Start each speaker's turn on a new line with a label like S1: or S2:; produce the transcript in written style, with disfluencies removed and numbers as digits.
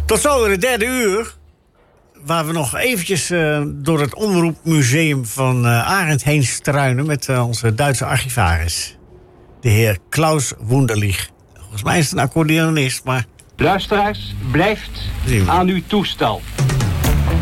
S1: Tot zo in het derde uur. Waar we nog eventjes door het Omroepmuseum van Arend heen struinen met onze Duitse archivaris. De heer Klaus Wunderlich. Volgens mij is het een accordeonist, maar...
S2: Luisteraars, blijft aan uw toestel.